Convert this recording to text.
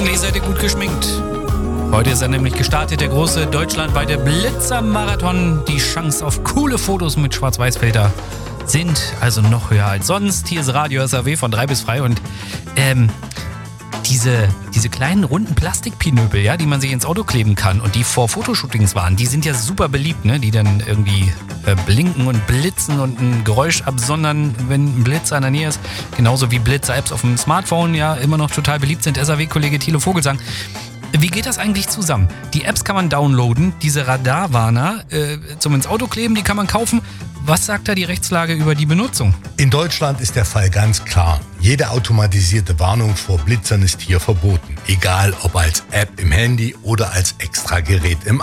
Hoffentlich seid ihr gut geschminkt. Heute ist er nämlich gestartet, der große deutschlandweite Blitzermarathon. Die Chance auf coole Fotos mit Schwarz-Weiß-Filter sind also noch höher als sonst. Hier ist Radio SAW von 3 bis frei und diese kleinen runden Plastikpinöpel, ja, die man sich ins Auto kleben kann und die vor Fotoshootings waren, die sind ja super beliebt, ne? Die dann irgendwie blinken und blitzen und ein Geräusch absondern, wenn ein Blitzer in der Nähe ist. Genauso wie Blitzer-Apps auf dem Smartphone ja immer noch total beliebt sind. SAW-Kollege Thilo Vogelsang. Wie geht das eigentlich zusammen? Die Apps kann man downloaden, diese Radarwarner zum ins Auto kleben, die kann man kaufen. Was sagt da die Rechtslage über die Benutzung? In Deutschland ist der Fall ganz klar. Jede automatisierte Warnung vor Blitzern ist hier verboten. Egal ob als App im Handy oder als Extragerät im